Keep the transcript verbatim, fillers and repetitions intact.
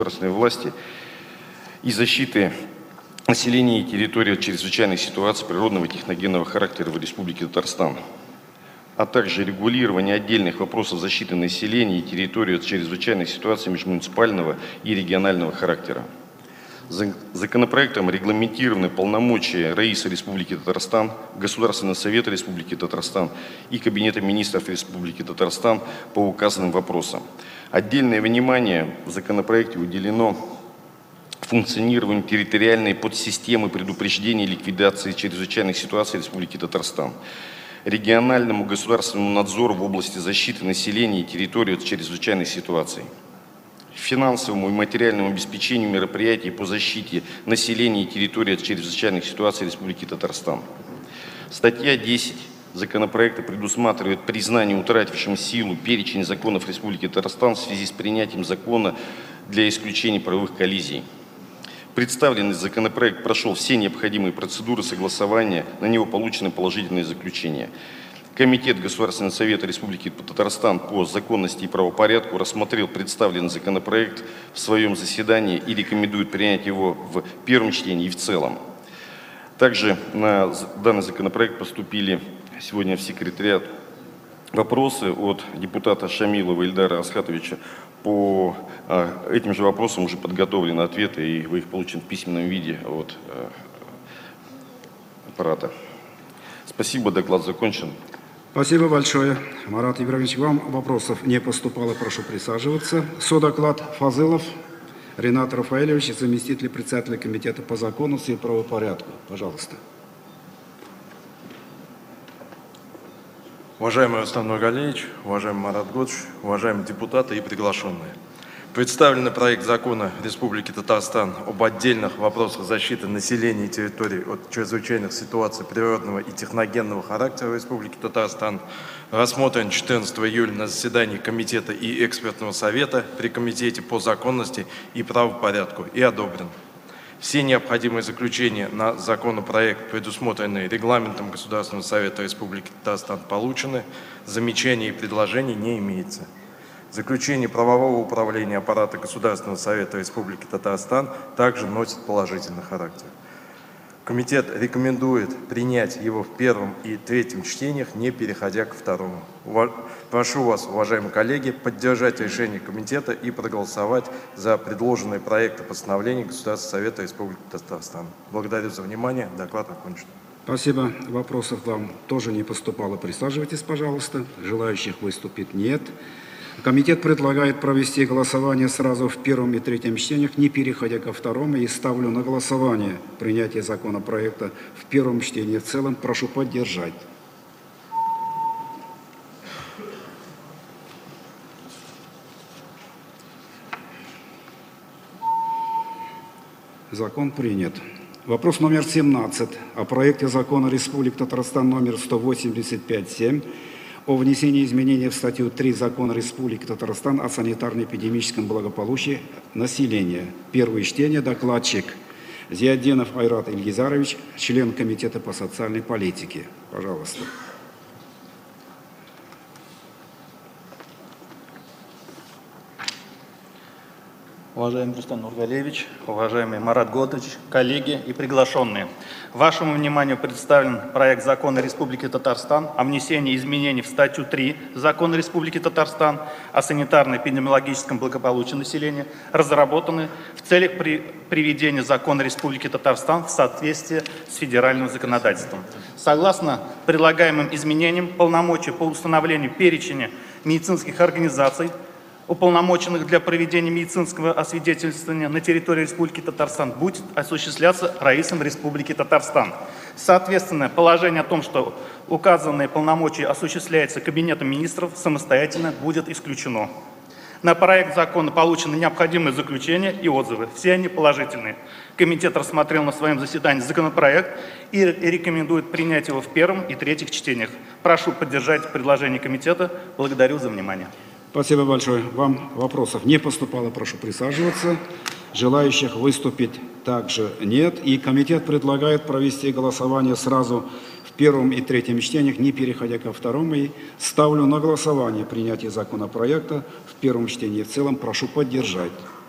государственной власти и защиты населения и территории от чрезвычайных ситуаций природного и техногенного характера в Республике Татарстан, а также регулирование отдельных вопросов защиты населения и территории от чрезвычайных ситуаций межмуниципального и регионального характера. Законопроектом регламентированы полномочия Раиса Республики Татарстан, Государственного совета Республики Татарстан и Кабинета министров Республики Татарстан по указанным вопросам. Отдельное внимание в законопроекте уделено функционированию территориальной подсистемы предупреждения и ликвидации чрезвычайных ситуаций Республики Татарстан, региональному государственному надзору в области защиты населения и территории от чрезвычайных ситуаций, финансовому и материальному обеспечению мероприятий по защите населения и территории от чрезвычайных ситуаций Республики Татарстан. Статья десять законопроекта предусматривает признание утратившим силу перечень законов Республики Татарстан в связи с принятием закона для исключения правовых коллизий. Представленный законопроект прошел все необходимые процедуры согласования, на него получены положительные заключения. Комитет Государственного совета Республики Татарстан по законности и правопорядку рассмотрел представленный законопроект в своем заседании и рекомендует принять его в первом чтении и в целом. Также на данный законопроект поступили сегодня в секретариат вопросы от депутата Шамилова Ильдара Асхатовича. По этим же вопросам уже подготовлены ответы, и вы их получите в письменном виде от аппарата. Спасибо, доклад закончен. Спасибо большое, Марат Ибрагимович. Вам вопросов не поступало, прошу присаживаться. Содоклад Фазылов Ринат Рафаэльевич, заместитель председателя комитета по законности и правопорядку. Пожалуйста. Уважаемый Рустам Нургалиевич, уважаемый Марат Годж, уважаемые депутаты и приглашенные. Представленный проект закона Республики Татарстан об отдельных вопросах защиты населения и территорий от чрезвычайных ситуаций природного и техногенного характера Республики Татарстан рассмотрен четырнадцатого июля на заседании Комитета и экспертного совета при Комитете по законности и правопорядку и одобрен. Все необходимые заключения на законопроект, предусмотренные регламентом Государственного совета Республики Татарстан, получены. Замечаний и предложений не имеется. Заключение правового управления аппарата Государственного совета Республики Татарстан также носит положительный характер. Комитет рекомендует принять его в первом и третьем чтениях, не переходя к второму. Прошу вас, уважаемые коллеги, поддержать решение комитета и проголосовать за предложенные проекты постановлений Государственного совета Республики Татарстан. Благодарю за внимание. Доклад окончен. Спасибо. Вопросов вам тоже не поступало. Присаживайтесь, пожалуйста. Желающих выступить нет. Комитет предлагает провести голосование сразу в первом и третьем чтениях, не переходя ко второму, и ставлю на голосование принятие законопроекта в первом чтении в целом. Прошу поддержать. Закон принят. Вопрос номер семнадцать о проекте закона Республики Татарстан номер сто восемьдесят пять семь о внесении изменений в статью три Закона Республики Татарстан о санитарно-эпидемическом благополучии населения. Первое чтение. Докладчик Зияддинов Айрат Ильгизарович, член Комитета по социальной политике. Пожалуйста. Уважаемый Рустам Нургалиевич, уважаемый Марат Годович, коллеги и приглашенные. Вашему вниманию представлен проект закона Республики Татарстан о внесении изменений в статью три Закона Республики Татарстан о санитарно-эпидемиологическом благополучии населения, разработанный в целях при приведения закона Республики Татарстан в соответствие с федеральным законодательством. Согласно предлагаемым изменениям, полномочия по установлению перечня медицинских организаций, уполномоченных для проведения медицинского освидетельствования на территории Республики Татарстан, будет осуществляться Раисом Республики Татарстан. Соответственно, положение о том, что указанные полномочия осуществляются Кабинетом министров, самостоятельно будет исключено. На проект закона получены необходимые заключения и отзывы. Все они положительные. Комитет рассмотрел на своем заседании законопроект и рекомендует принять его в первом и третьих чтениях. Прошу поддержать предложение комитета. Благодарю за внимание. Спасибо большое. Вам вопросов не поступало, прошу присаживаться. Желающих выступить также нет. И комитет предлагает провести голосование сразу в первом и третьем чтениях, не переходя ко второму. И ставлю на голосование принятие законопроекта в первом чтении. В целом прошу поддержать.